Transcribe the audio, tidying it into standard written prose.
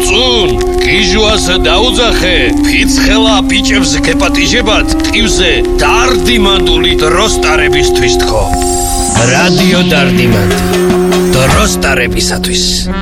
წუნ, კიჟუას დაუძახე, ფიცხელა ბიჭებს გეპატიჟებათ, ტყივზე დარდიმანდული დროსტარებისთვის თქო. რადიო დარდიმანდი, დროსტარებისათვის.